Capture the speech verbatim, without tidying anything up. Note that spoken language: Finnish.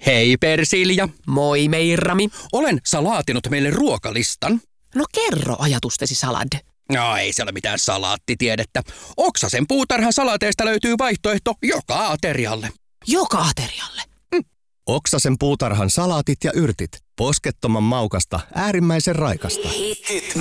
Hei Persilja. Moi Meirami. Olen salaatinut meille ruokalistan. No kerro ajatustesi salad. No ei se ole mitään salaattitiedettä. Oksasen puutarhan salaateista löytyy vaihtoehto joka aterialle. Joka aterialle? Mm. Oksasen puutarhan salaatit ja yrtit. Poskettoman maukasta, äärimmäisen raikasta. Hitit